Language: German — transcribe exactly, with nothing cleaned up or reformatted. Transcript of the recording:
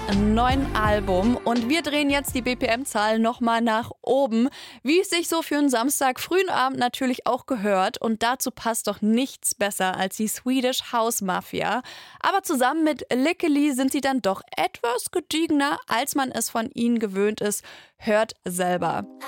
neuen Album und wir drehen jetzt die B P M-Zahl nochmal nach oben, wie es sich so für einen Samstag frühen Abend natürlich auch gehört, und dazu passt doch nichts besser als die Swedish House Mafia. Aber zusammen mit Lickely sind sie dann doch etwas gediegener, als man es von ihnen gewöhnt ist. Hört selber.